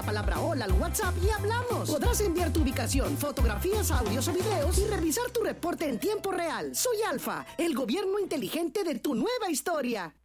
palabra hola al WhatsApp y hablamos. Podrás enviar tu ubicación, fotografías, audios o videos y revisar tu reporte en tiempo real. Soy Alfa, el gobierno inteligente de tu nueva historia.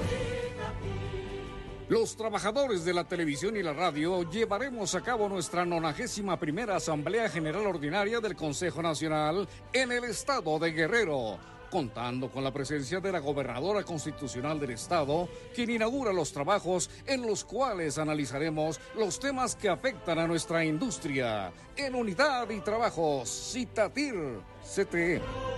Los trabajadores de la televisión y la radio llevaremos a cabo nuestra 91ª Asamblea General Ordinaria del Consejo Nacional en el estado de Guerrero, contando con la presencia de la gobernadora constitucional del estado, quien inaugura los trabajos en los cuales analizaremos los temas que afectan a nuestra industria. En Unidad y Trabajos, Citatir, CTE.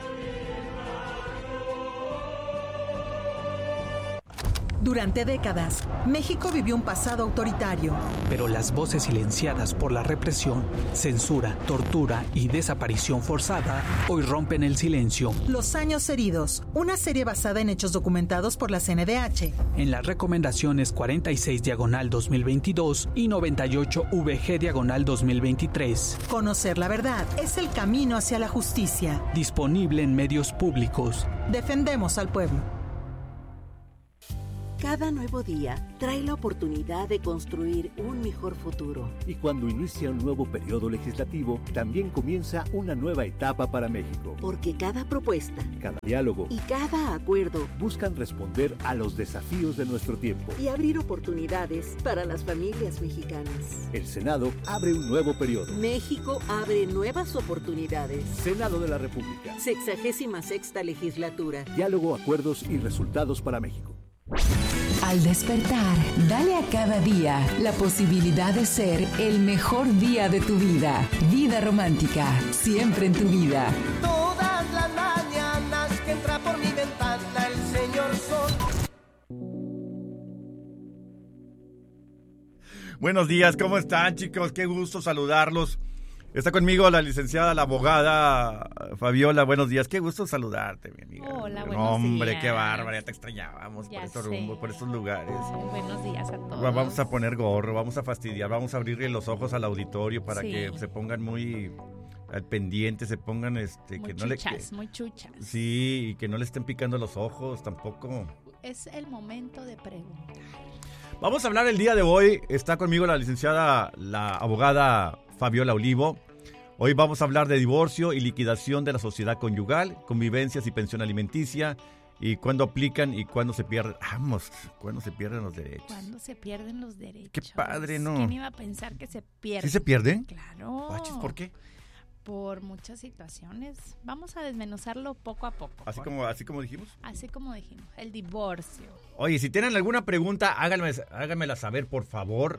Durante décadas, México vivió un pasado autoritario. Pero las voces silenciadas por la represión, censura, tortura y desaparición forzada hoy rompen el silencio. Los años heridos, una serie basada en hechos documentados por la CNDH. En las recomendaciones 46/2022 y 98/VG/2023. Conocer la verdad es el camino hacia la justicia. Disponible en medios públicos. Defendemos al pueblo. Cada nuevo día trae la oportunidad de construir un mejor futuro. Y cuando inicia un nuevo periodo legislativo, también comienza una nueva etapa para México. Porque cada propuesta, cada diálogo y cada acuerdo buscan responder a los desafíos de nuestro tiempo y abrir oportunidades para las familias mexicanas. El Senado abre un nuevo periodo. México abre nuevas oportunidades. Senado de la República. 66ª legislatura. Diálogo, acuerdos y resultados para México. Al despertar, dale a cada día la posibilidad de ser el mejor día de tu vida. Vida romántica, siempre en tu vida. Todas las mañanas que entra por mi ventana el señor Sol. Buenos días, ¿cómo están, chicos? Qué gusto saludarlos. Está conmigo la licenciada, la abogada Fabiola. Buenos días, qué gusto saludarte, mi amiga. Hola, buenos días. Hombre, qué bárbara, ya te extrañábamos ya por estos sé. rumbos, por estos lugares. Buenos días a todos. Vamos a poner gorro, vamos a fastidiar, vamos a abrirle los ojos al auditorio para Sí. que se pongan muy al pendiente, se pongan Muy que no le chuchas, muy chuchas. Sí, y que no le estén picando los ojos tampoco. Es el momento de preguntar. Vamos a hablar el día de hoy. Está conmigo la licenciada, la abogada Fabiola Olivo. Hoy vamos a hablar de divorcio y liquidación de la sociedad conyugal, convivencias y pensión alimenticia, y cuándo aplican y cuándo se pierden. Vamos, cuándo se pierden los derechos. ¿Cuándo se pierden los derechos? Qué padre, ¿no? ¿Quién iba a pensar que se pierden? ¿Sí se pierden? Claro. Guachis, ¿por qué? Por muchas situaciones. Vamos a desmenuzarlo poco a poco. Así como dijimos. Así como dijimos, el divorcio. Oye, si tienen alguna pregunta, háganmela saber, por favor.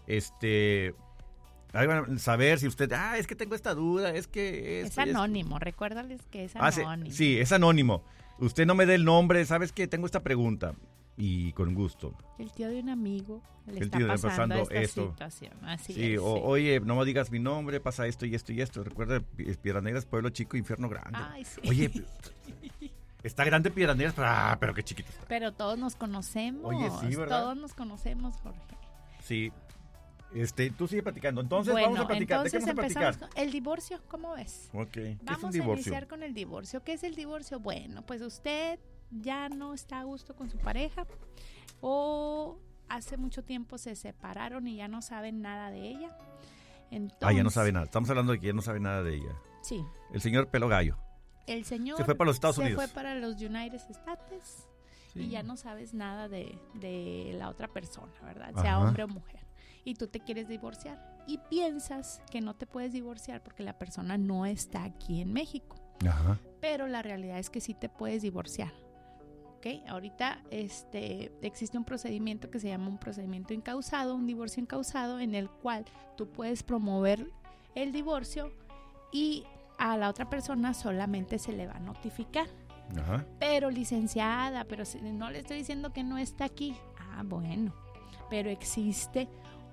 Háganme saber si usted, es que tengo esta duda, es que... Es anónimo, recuérdales que es anónimo. Sí, es anónimo. Usted no me dé el nombre, ¿sabes qué? Tengo esta pregunta. Y con gusto. El tío de un amigo le El está tío pasando esta esto. situación. Así Sí, es. Oye, no me digas mi nombre, pasa esto y esto y esto. Recuerda, Piedras Negras, pueblo chico, infierno grande. Ay, sí. Oye, está grande Piedras Negras, pero qué chiquito está. Pero todos nos conocemos. Oye, sí, ¿verdad? Todos nos conocemos, Jorge. Sí. Tú sigue platicando. Entonces, bueno, vamos a platicar. ¿De qué vamos a platicar? Con el divorcio, ¿cómo ves? Ok. ¿Qué vamos es un divorcio? a iniciar con el divorcio. ¿Qué es el divorcio? Bueno, pues usted ya no está a gusto con su pareja o hace mucho tiempo se separaron y ya no saben nada de ella. Entonces, ya no sabe nada. Estamos hablando de que ya no sabe nada de ella. Sí. El señor Pelo Gallo. El señor se fue para los Estados Unidos. Se fue para los United States. Sí. Y ya no sabes nada de la otra persona, ¿verdad? Sea Ajá. hombre o mujer. Y tú te quieres divorciar. Y piensas que no te puedes divorciar porque la persona no está aquí en México. Ajá. Pero la realidad es que sí te puedes divorciar. ¿Ok? Ahorita existe un procedimiento que se llama un procedimiento encausado, un divorcio encausado, en el cual tú puedes promover el divorcio y a la otra persona solamente se le va a notificar. Ajá. Pero licenciada, pero si no le estoy diciendo que no está aquí. Bueno, pero existe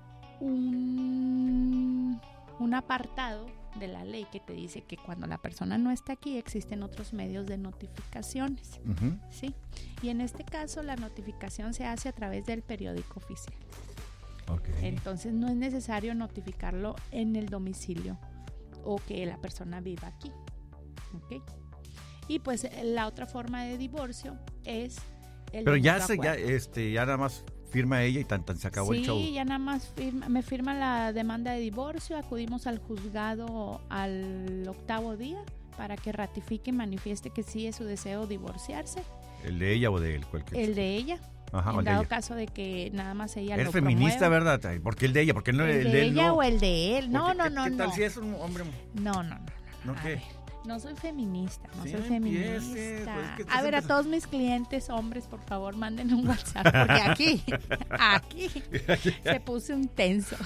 un apartado de la ley que te dice que cuando la persona no está aquí existen otros medios de notificaciones. Uh-huh. ¿Sí? Y en este caso la notificación se hace a través del periódico oficial. Okay. Entonces no es necesario notificarlo en el domicilio o que la persona viva aquí. ¿Okay? Y pues la otra forma de divorcio es el pero ya mutuo acuerdo. ya nada más firma ella y tan se acabó el show. Sí, ya nada más me firma la demanda de divorcio, acudimos al juzgado al 8º día para que ratifique y manifieste que sí es su deseo divorciarse. ¿El de ella o de él? El de ella. Ajá, en dado caso de que nada más ella ¿Eres lo feminista, promueva. verdad? Ay, ¿por qué el de ella? ¿Por qué no ¿El de ella o el de él? No. ¿Qué tal si es un hombre? No. ¿No qué? No soy feminista, Sí, soy empieces, feminista. pues, ¿qué A ver, a todos mis clientes hombres, por favor, manden un WhatsApp, porque aquí se puso un tenso.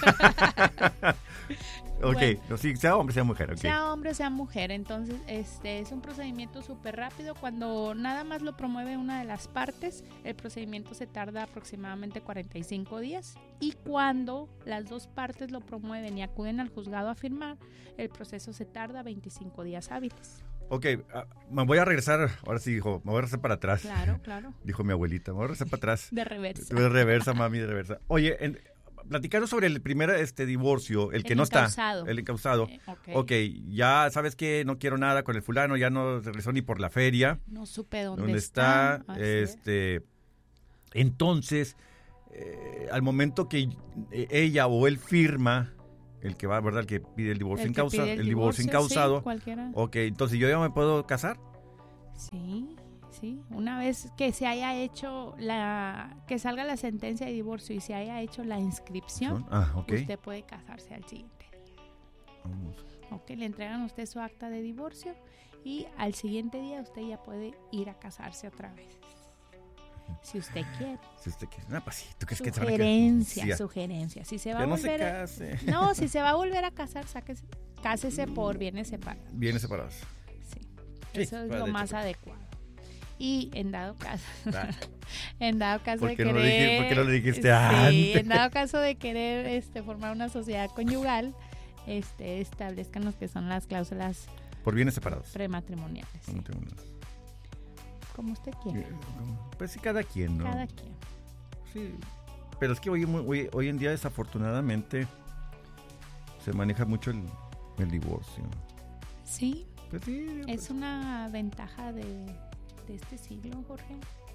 Ok, Bueno, sí, sea hombre, sea mujer. Okay. Sea hombre, sea mujer. Entonces, es un procedimiento súper rápido. Cuando nada más lo promueve una de las partes, el procedimiento se tarda aproximadamente 45 días. Y cuando las dos partes lo promueven y acuden al juzgado a firmar, el proceso se tarda 25 días hábiles. Ok, me voy a regresar, ahora sí, hijo, me voy a regresar para atrás. Claro. Dijo mi abuelita, me voy a regresar para atrás. De reversa. De reversa, mami, de reversa. Oye, platicaros sobre el primer divorcio, el que no encausado. está, el encausado. Okay. Ok, ya sabes que no quiero nada con el fulano, ya no regresó ni por la feria. No supe dónde está. Así Entonces, al momento que ella o él firma, el que va, ¿verdad? El que pide el divorcio el divorcio encausado. Sí, cualquiera. Ok, entonces yo ya me puedo casar. Sí. Una vez que se haya hecho que salga la sentencia de divorcio y se haya hecho la inscripción, okay. Usted puede casarse al siguiente día. Ok, le entregan a usted su acta de divorcio y al siguiente día usted ya puede ir a casarse otra vez. Si usted quiere. Pues sí, ¿tú crees Sugerencia. Si se va ya a no volver se case. No, si se va a volver a casar, cásese por bienes separados. Bienes separados. Sí. Eso es lo más adecuado. Y en dado caso, de querer, ¿por qué no le dijiste antes? Sí, en dado caso de querer formar una sociedad conyugal, establezcan lo que son las cláusulas por bienes separados prematrimoniales. Sí. Como usted quiera. Pues sí, cada quien, ¿no? Cada quien. Sí, pero es que hoy en día desafortunadamente se maneja mucho el divorcio. Sí. Pues sí. Es una ventaja de este siglo, Jorge.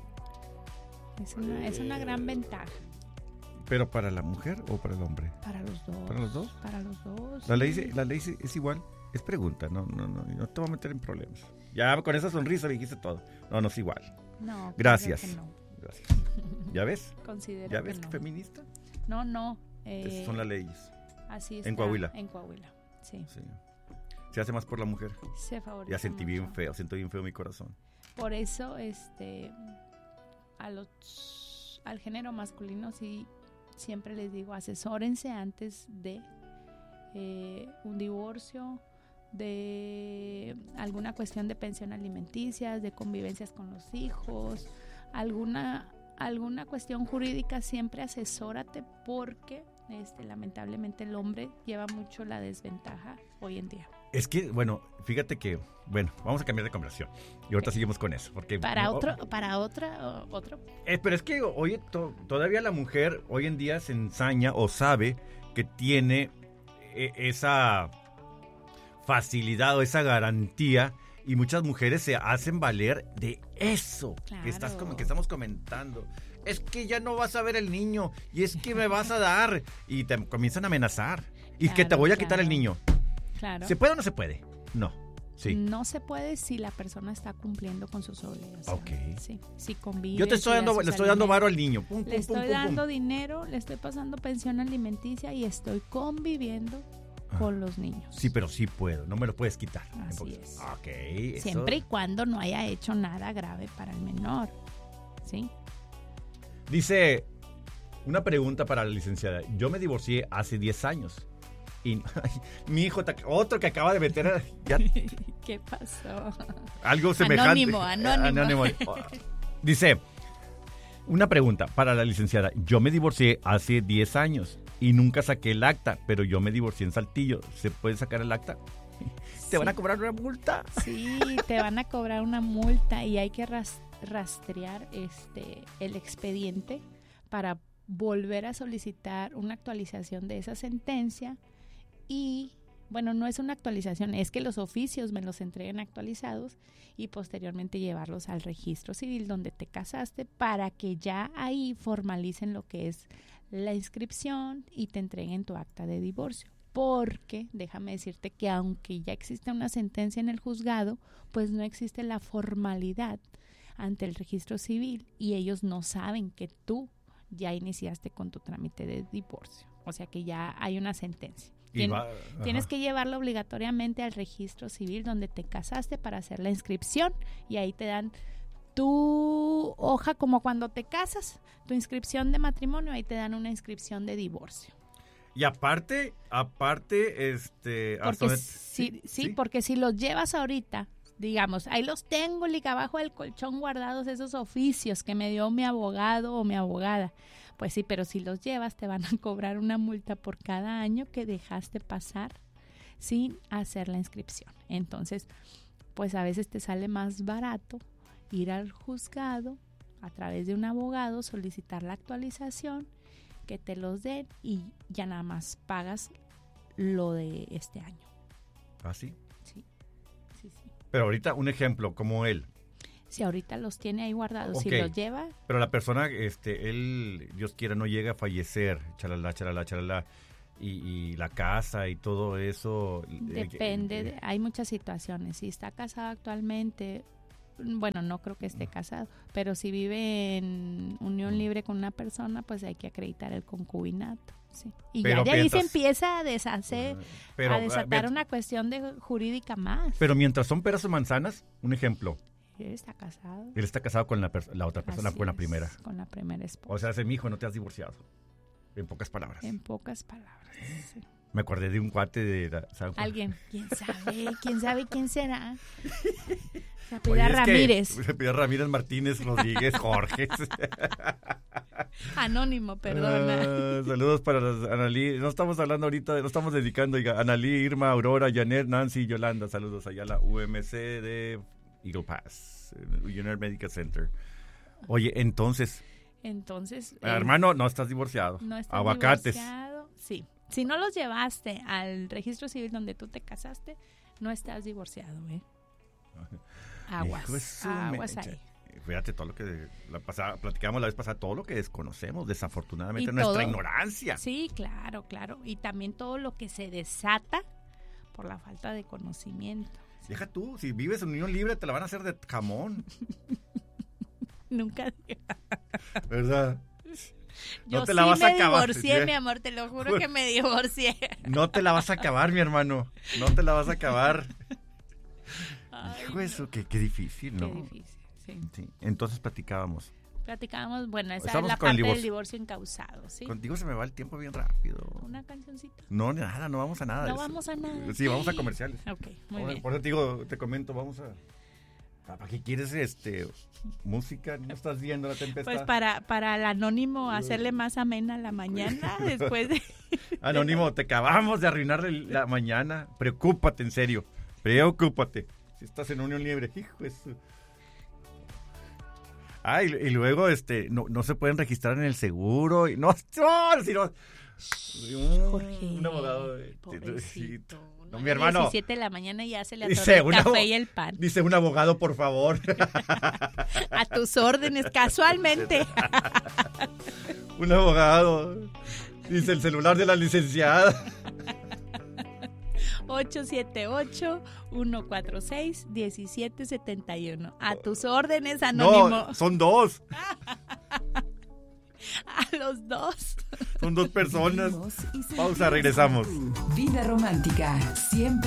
Es una gran ventaja. ¿Pero para la mujer o para el hombre? Para los dos. ¿Para los dos? Para los dos. La ley es igual. Es pregunta, no te voy a meter en problemas. Ya con esa sonrisa me dijiste todo. No es igual. No. Gracias. No. Gracias. ¿Ya ves? Considero ¿Ya ves que no. Feminista? No. Esas son las leyes. Así es. En Coahuila. Sí. Se hace más por la mujer. Se favorece. Ya sentí bien feo, siento bien feo mi corazón. Por eso, al género masculino sí siempre les digo, asesórense antes de un divorcio, de alguna cuestión de pensión alimenticia, de convivencias con los hijos, alguna cuestión jurídica, siempre asesórate porque lamentablemente el hombre lleva mucho la desventaja hoy en día. Es que, fíjate que, vamos a cambiar de conversación y ahorita seguimos con eso. Porque, otro. Pero es que todavía la mujer hoy en día se ensaña o sabe que tiene esa facilidad o esa garantía y muchas mujeres se hacen valer de eso. Claro. Que estamos comentando. Es que ya no vas a ver el niño y es que me vas a dar y te comienzan a amenazar y que te voy a quitar el niño. Claro. ¿Se puede o no se puede? No. Sí. No se puede si la persona está cumpliendo con sus obligaciones. Okay. Sí. Si convive. Yo le estoy dando varo al niño. Le estoy dando dinero, le estoy pasando pensión alimenticia y estoy conviviendo con los niños. Sí, pero sí puedo. No me lo puedes quitar. Así es. Okay. Siempre y cuando no haya hecho nada grave para el menor. ¿Sí? Dice, una pregunta para la licenciada. Yo me divorcié hace 10 años. Y mi hijo, otro que acaba de meter... ¿Qué pasó? Algo semejante. Anónimo. Dice, una pregunta para la licenciada. Yo me divorcié hace 10 años y nunca saqué el acta, pero yo me divorcié en Saltillo. ¿Se puede sacar el acta? Sí. ¿Te van a cobrar una multa? Sí, te van a cobrar una multa y hay que rastrear el expediente para volver a solicitar una actualización de esa sentencia y Bueno, no es una actualización, es que los oficios me los entreguen actualizados y posteriormente llevarlos al registro civil donde te casaste para que ya ahí formalicen lo que es la inscripción y te entreguen tu acta de divorcio. Porque déjame decirte que aunque ya existe una sentencia en el juzgado, pues no existe la formalidad ante el registro civil y ellos no saben que tú ya iniciaste con tu trámite de divorcio. O sea que ya hay una sentencia. Tienes que llevarlo obligatoriamente al registro civil donde te casaste para hacer la inscripción y ahí te dan tu hoja como cuando te casas, tu inscripción de matrimonio, ahí te dan una inscripción de divorcio. Y aparte, porque porque si los llevas ahorita, digamos, ahí los tengo abajo del colchón guardados esos oficios que me dio mi abogado o mi abogada. Pues sí, pero si los llevas te van a cobrar una multa por cada año que dejaste pasar sin hacer la inscripción. Entonces, pues a veces te sale más barato ir al juzgado a través de un abogado, solicitar la actualización, que te los den y ya nada más pagas lo de este año. ¿Ah, sí? Sí. Pero ahorita un ejemplo, como él. Si ahorita los tiene ahí guardados, Okay. si los lleva. Pero la persona, él, Dios quiera, no llega a fallecer, chalala, y la casa y todo eso. Depende, hay muchas situaciones. Si está casado actualmente, bueno, no creo que esté casado, pero si vive en unión libre con una persona, pues hay que acreditar el concubinato. Sí. Y pero ya de ahí se empieza a deshacer, a desatar una cuestión jurídica más. Pero mientras son peras o manzanas, un ejemplo. Él está casado. Él está casado con la otra persona, Así con la primera. Con la primera esposa. O sea, ese mijo, no te has divorciado. En pocas palabras. En pocas palabras, sí. Me acordé de un cuate de San Juan. Alguien, quién sabe quién será. Se apellida Ramírez. Se apellida Ramírez, Martínez, Rodríguez, Jorge. Anónimo, perdona. Saludos para las Analí. No estamos hablando ahorita, no estamos dedicando, oiga, Analí, Irma, Aurora, Janet, Nancy, Yolanda. Saludos allá a la UMC de Eagle Pass, United Medical Center. Oye, entonces, hermano, no estás divorciado. No estás Aguacates. Divorciado, sí. Si no los llevaste al registro civil donde tú te casaste, no estás divorciado, ¿eh? Aguas ahí. Fíjate todo lo que platicamos la vez pasada, todo lo que desconocemos, desafortunadamente, nuestra ignorancia. Sí, claro. Y también todo lo que se desata por la falta de conocimiento. Deja tú, si vives en unión libre te la van a hacer de jamón. Nunca. ¿Verdad? Yo no te la vas a acabar. Me divorcié, mi amor, te lo juro que me divorcié. No te la vas a acabar, mi hermano. No te la vas a acabar. Hijo, eso, qué difícil, ¿no? Qué difícil, sí. Entonces platicábamos, bueno, esa es la parte del divorcio encausado, ¿sí? Contigo se me va el tiempo bien rápido. Una cancioncita. No, nada, no vamos a nada. No vamos a nada. Sí, vamos a comerciales. Ok, muy bien. Por eso te comento, vamos a... ¿Para qué quieres música? ¿No estás viendo la tempestad? Pues para el anónimo hacerle más amena la mañana después de... Anónimo, te acabamos de arruinar la mañana. Preocúpate, en serio. Preocúpate. Si estás en unión libre, hijo de su... y luego no se pueden registrar en el seguro. Y no, sino... Jorge, un abogado. Pobrecito. No, mi hermano. 17 de la mañana ya se le atoró el café y el pan. Dice un abogado, por favor. A tus órdenes, casualmente. Un abogado. Dice el celular de la licenciada. 878-146-1771. A tus órdenes, anónimo. No, son dos. A los dos. Son dos personas. Pausa, regresamos. Vida romántica, siempre.